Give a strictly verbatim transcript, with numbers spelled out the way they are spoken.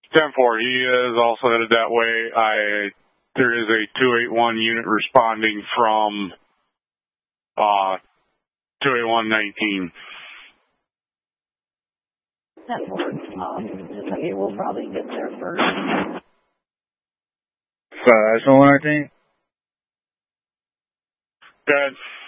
ten four, he is also headed that way. I There is a two eight one unit responding from uh, two eight one nineteen. ten four, um, okay, we'll probably get there first. Five, one nineteen. Good.